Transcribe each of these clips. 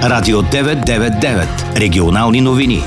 Радио 999. Регионални новини.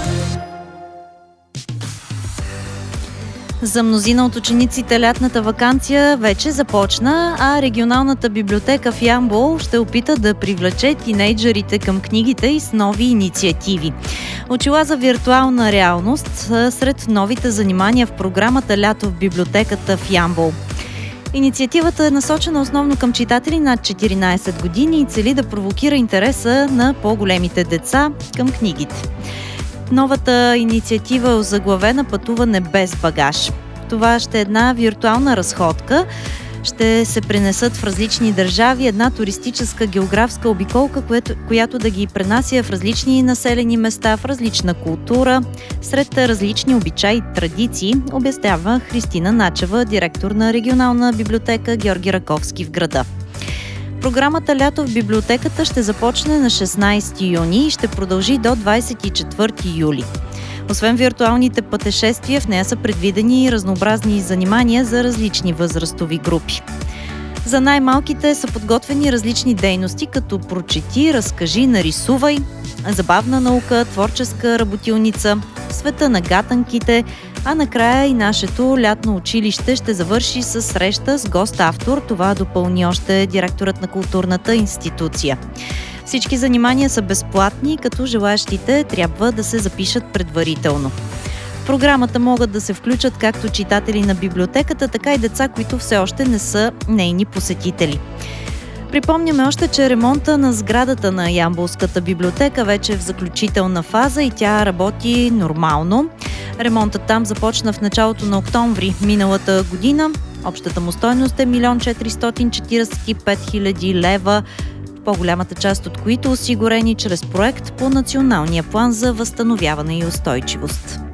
За мнозина от учениците лятната ваканция вече започна, а регионалната библиотека в Ямбол ще опита да привлече тинейджърите към книгите и с нови инициативи. Очила за виртуална реалност са сред новите занимания в програмата "Лято в библиотеката" в Ямбол. Инициативата е насочена основно към читатели над 14 години и цели да провокира интереса на по-големите деца към книгите. Новата инициатива е озаглавена "Пътуване без багаж". Това ще е една виртуална разходка. Ще се пренесат в различни държави една туристическа географска обиколка, която да ги пренася в различни населени места, в различна култура, сред различни обичаи и традиции, обяснява Христина Начева, директор на регионална библиотека Георги Раковски в града. Програмата "Лято в библиотеката" ще започне на 16 юни и ще продължи до 24 юли. Освен виртуалните пътешествия, в нея са предвидени разнообразни занимания за различни възрастови групи. За най-малките са подготвени различни дейности, като "Прочети", "Разкажи", "Нарисувай", "Забавна наука", "Творческа работилница", "Света на гатанките", а накрая и нашето лятно училище ще завърши с среща с гост-автор. Това допълни още директорът на културната институция. Всички занимания са безплатни, като желаещите трябва да се запишат предварително. В програмата могат да се включат както читатели на библиотеката, така и деца, които все още не са нейни посетители. Припомняме още, че ремонта на сградата на Ямболската библиотека вече е в заключителна фаза и тя работи нормално. Ремонтът там започна в началото на октомври миналата година. Общата му стойност е 1 445 000 лева, по-голямата част от които осигурени чрез проект по Националния план за възстановяване и устойчивост.